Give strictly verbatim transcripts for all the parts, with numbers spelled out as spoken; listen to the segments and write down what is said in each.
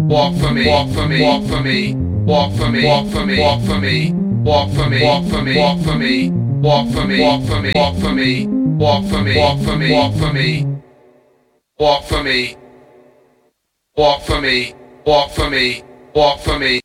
walk for me, walk for me, walk for me, walk for me, walk for me, walk for me, walk for me, walk for me, walk for me, walk for me, walk for me, walk for me, walk for me, walk for me, walk for me, walk for me, walk for me, walk for me, walk for me.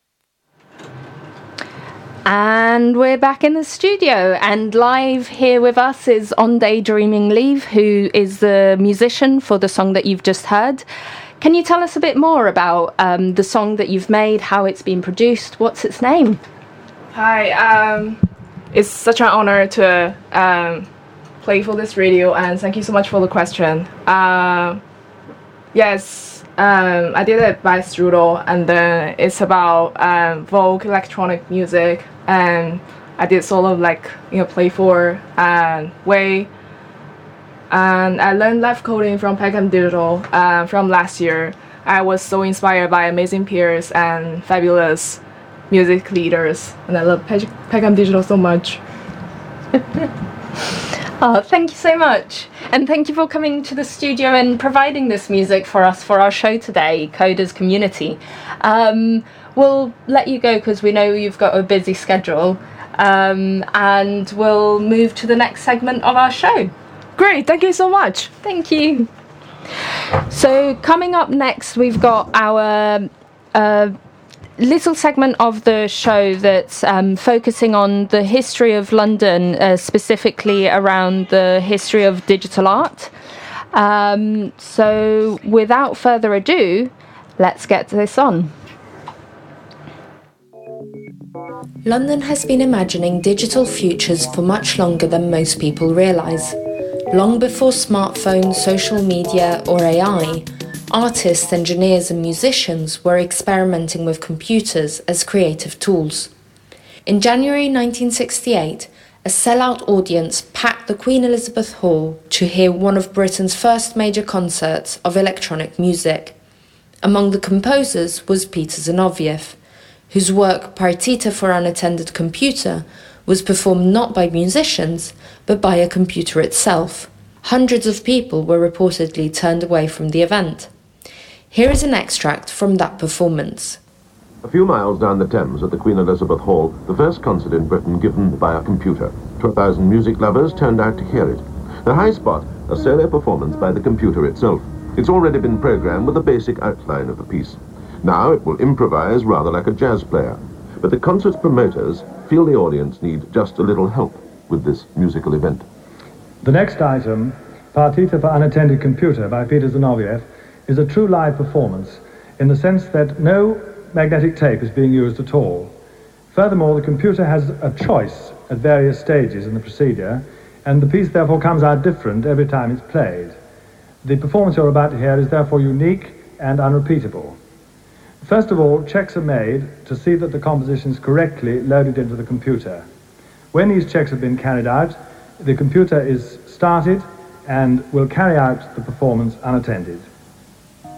And we're back in the studio, and live here with us is On Daydreaming Leave, who is the musician for the song that you've just heard. Can you tell us a bit more about um, the song that you've made, how it's been produced? What's its name? Hi, um, it's such an honor to um, play for this radio, and thank you so much for the question. Uh, yes, um, I did it by Strudel, and then it's about um, folk electronic music, and I did sort of like, you know, playful and way. And I learned live coding from Peckham Digital uh, from last year. I was so inspired by amazing peers and fabulous music leaders, and I love Pe- Peckham Digital so much. Oh, thank you so much. And thank you for coming to the studio and providing this music for us for our show today, Coders Community. Um, we'll let you go because we know you've got a busy schedule, um, and we'll move to the next segment of our show. Great, thank you so much. Thank you. So coming up next, we've got our uh, little segment of the show that's um, focusing on the history of London, uh, specifically around the history of digital art. Um, so without further ado, let's get this on. London has been imagining digital futures for much longer than most people realise. Long before smartphones, social media or A I, artists, engineers and musicians were experimenting with computers as creative tools. In January nineteen sixty-eight, a sellout audience packed the Queen Elizabeth Hall to hear one of Britain's first major concerts of electronic music. Among the composers was Peter Zinoviev, whose work Partita for Unattended Computer was performed not by musicians, but by a computer itself. Hundreds of people were reportedly turned away from the event. Here is an extract from that performance. A few miles down the Thames at the Queen Elizabeth Hall, the first concert in Britain given by a computer. twelve thousand music lovers turned out to hear it. The high spot, a solo performance by the computer itself. It's already been programmed with a basic outline of the piece. Now it will improvise rather like a jazz player. But the concert's promoters feel the audience need just a little help with this musical event. The next item, Partita for Unattended Computer by Peter Zinoviev, is a true live performance in the sense that no magnetic tape is being used at all. Furthermore, the computer has a choice at various stages in the procedure, and the piece therefore comes out different every time it's played. The performance you're about to hear is therefore unique and unrepeatable. First of all, checks are made to see that the composition is correctly loaded into the computer. When these checks have been carried out, the computer is started and will carry out the performance unattended.